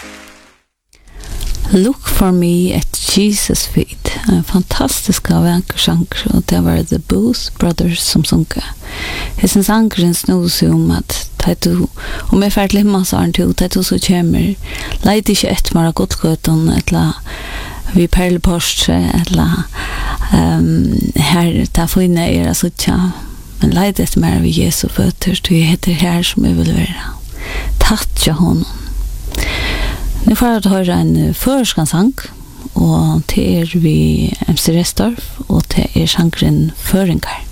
Look for me at Jesus' feet. En fantastisk av ankersanger, og det var The Booth Brothers som sunker. Hessen sangeren snod seg om at om jeg fært limma så er det til så kommer leid ikke et mer av godgøten eller vi perleporstre eller her ta finne altså tja men leid et mer av Jesu føtter så jeg heter her som jeg vil være tattja honom. Nu får jag höra en förskanssang och det är vi MC Restorff och det är sangren Föringar.